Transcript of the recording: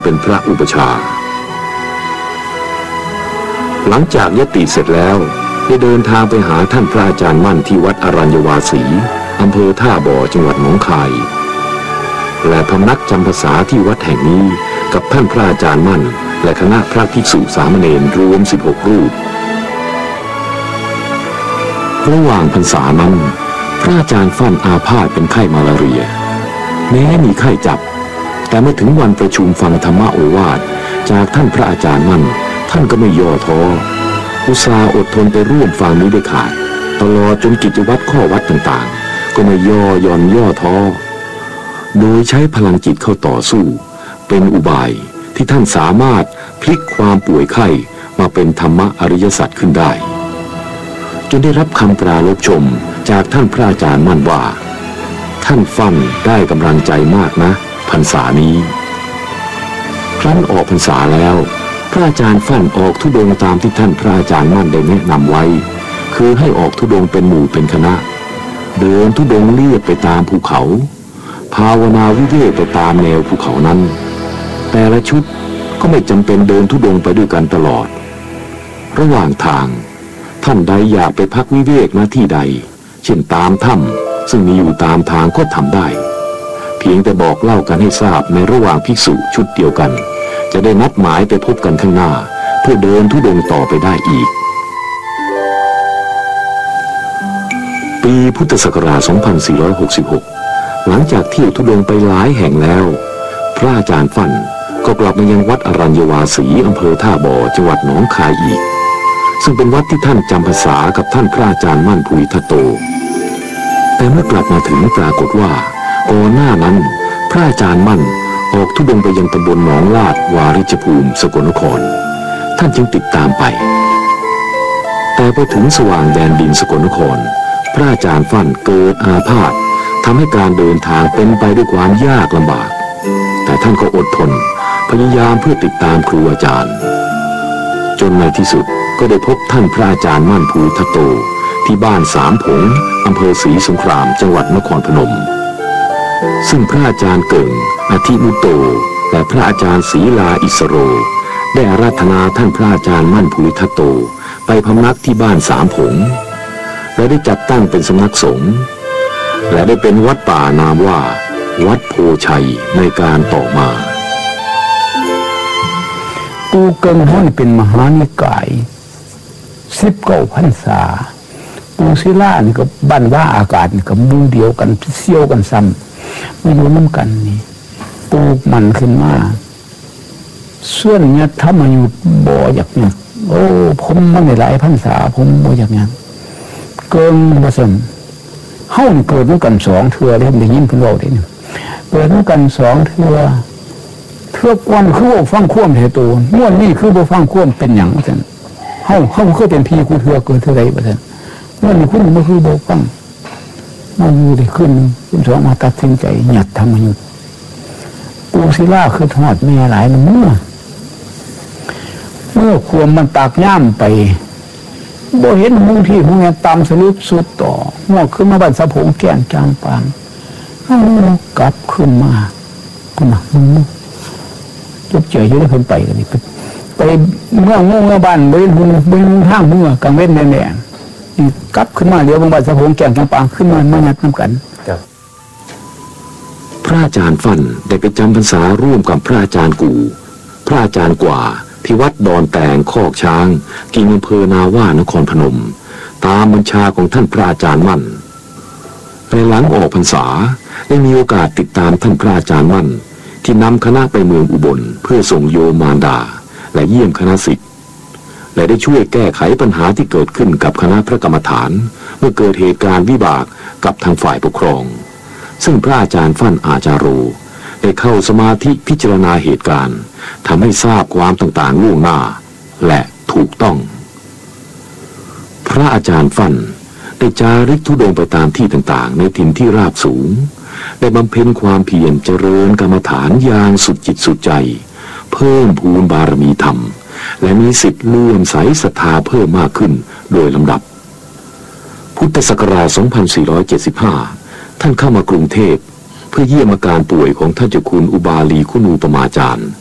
เป็นพระอุปชาหลังจากยติเสร็จแล้วได้เดินทางไปหาท่านพระอาจารย์มั่นที่วัดอรัญญวาสีอำเภอท่าบ่อจังหวัดหนองคายและพำนักจำพรรษาที่วัดแห่งนี้กับท่านพระอาจารย์มั่นและคณะพระภิกษุสามเณรรวม16 รูประหว่างพรรษานั้นพระอาจารย์ฟั่นอาพาธเป็นไข้มาลาเรียแม้มีไข้จับแต่เมื่อถึงวันประชุมฟังธรรมโอวาทจากท่านพระอาจารย์มั่นท่านก็ไม่ย่อท้ออุตส่าห์อดทนไปร่วมฟังนี้ได้ขาดตลอดจนกิจวัตรข้อวัดต่างๆก็ไม่ย่อท้อโดยใช้พลังจิตเข้าต่อสู้เป็นอุบายที่ท่านสามารถพลิกความป่วยไข้มาเป็นธรรมะอริยสัจขึ้นได้จนได้รับคำปรารภชมจากท่านพระอาจารย์มั่นว่าท่านฟั่นได้กำลังใจมากนะพรรษานี้ครั้นออกพรรษาแล้วพระอาจารย์ฟั่นออกธุดงค์ตามที่ท่านพระอาจารย์มั่นได้แนะนำไว้คือให้ออกธุดงค์เป็นหมู่เป็นคณะเดินธุดงค์เลียบไปตามภูเขาภาวนาวิเวกไปตามแนวภูเขานั้นแต่ละชุดก็ไม่จำเป็นเดินธุดงค์ไปด้วยกันตลอดระหว่างทางท่านใดอยากไปพักวิเวกณที่ใดเช่นตามถ้ำซึ่งมีอยู่ตามทางก็ทำได้เพียงแต่บอกเล่ากันให้ทราบในระหว่างภิกษุชุดเดียวกันจะได้นัดหมายไปพบกันข้างหน้าเพื่อเดินธุดงค์ต่อไปได้อีกปีพุทธศักราช 2466 หลังจากเที่ยวธุดงค์ไปหลายแห่งแล้วพระอาจารย์ฟั่นก็กลับมายังวัดอรัญญวาสีอำเภอท่าบ่อจังหวัดหนองคายอีกซึ่งเป็นวัดที่ท่านจำพรรษากับท่านพระอาจารย์มั่นภูริทัตโตแต่เมื่อกลับมาถึงปรากฏว่าก่อนหน้านั้นพระอาจารย์มั่นออกธุดงค์ไปยังตำบลหนองลาดวาริชภูมิสกลนครท่านจึงติดตามไปแต่พอถึงสว่างแดนดินสกลนครพระอาจารย์ฟั่นเกิดอาพาธทำให้การเดินทางเป็นไปด้วยความยากลำบากแต่ท่านก็อดทนพยายามเพื่อติดตามครูอาจารย์จนในที่สุดก็ได้พบท่านพระอาจารย์มั่นภูริทัตโตที่บ้านสามผงอำเภอศรีสงครามจังหวัดนครพนมซึ่งพระอาจารย์เกิ่งอธิมุตโตและพระอาจารย์ศรีลาอิสโรได้อาราธนาท่านพระอาจารย์มั่นภูริทัตโตไปพำนักที่บ้านสามผงและได้จัดตั้งเป็นสำนักสงฆ์และได้เป็นวัดป่านามว่าวัดโพชัยในการต่อมาปูเกิงห้อยเป็นมหานิกาย19 พรรษาปูศิลานี่ก็บ้านว่าอากาศนี่ก็มุงเดียวกันเซี่ยวกันซ้ำไม่อยู่น้ำกันนี่ปูมันขึ้นมาส่วนเนี่ยถ้ามาอยู่บ่อยากเนี่ยโอ้ผมมันหลายพรรษาผมบ่อยากเนี่ยเกินผสมเฮ้าเกิดด้วยกัน2 เทื่อได้ยินเพิ่นเว้าได้นี่เกิดด้วยกัน2 เทื่อก่อนคือบ่ฟังความเหตุตัวม่วนนี่คือบ่ฟังความเป็นหยังว่าซั่นเฮาคือเป็นพี่กูเทื่อเกิดเท่าใดว่าซั่นม่วนนี่คุณบ่คือบ่ฟังมาอยู่ได้ขึ้นคุณสองมาตัดสินใจหยัดธรรมยุทธ์ปูศิลาคือทอดแม่หลายเมื่อความมันตากย่ำไปบ่เห็นมุงที่มุงเนี่ยตามสรุปสุดต่อหัวขึ้นมาบ้านสะพงแก่นจางปางกลับขึ้นมาคุณน่ะจุดเฉยอยู่ได้เพิ่นไปกันนี่ไปเมื่องงบ้านบ่เห็นหุ่นทางเมื่อกลางเว้นแน่ๆนี่กลับขึ้นมาเดี๋ยวบางบ้านสะพงแก่นจางปางขึ้นมายัดน้ำกันพระอาจารย์ฟั่นได้ไปจำพรรษาร่วมกับพระอาจารย์กูพระอาจารย์กว่าที่วัดดอนแตงคอกช้างกิ่งอำเภอนาว่านครพนมตามบัญชาของท่านพระอาจารย์มั่นในหลังออกพรรษาได้มีโอกาสติดตามท่านพระอาจารย์มั่นที่นำคณะไปเมืองอุบลเพื่อส่งโยมมารดาและเยี่ยมคณะศิษย์และได้ช่วยแก้ไขปัญหาที่เกิดขึ้นกับคณะพระกรรมฐานเมื่อเกิดเหตุการณ์วิบากกับทางฝ่ายปกครองซึ่งพระอาจารย์ฟั่นอาจารโรได้เข้าสมาธิพิจารณาเหตุการณ์ทำให้ทราบความต่างๆล่วงหน้าและถูกต้องพระอาจารย์ฟั่นได้จาริกธุดงค์ไปตามที่ต่างๆในถิ่นที่ราบสูงได้บำเพ็ญความเพียรเจริญกรรมฐานอย่างสุดจิตสุดใจเพิ่มพูนบารมีธรรมและมีสิทธิ์เลื่อมใสศรัทธาเพิ่มมากขึ้นโดยลำดับพุทธศักราช 2475ท่านเข้ามากรุงเทพเพื่อเยี่ยมอาการป่วยของท่านเจ้าคุณอุบาลีคุณูปมาจารย์